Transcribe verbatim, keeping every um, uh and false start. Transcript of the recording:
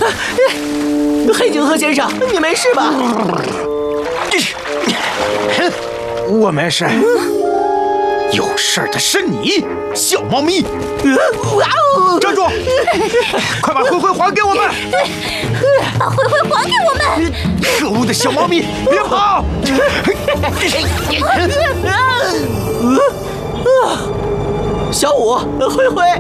黑颈鹤先生，你没事吧？ 我没事。有事的是你，小猫咪！ 哇哦！ 站住！快把灰灰还给我们！ 对，把灰灰还给我们！ 可恶的小猫咪，别跑！ 小五，灰灰，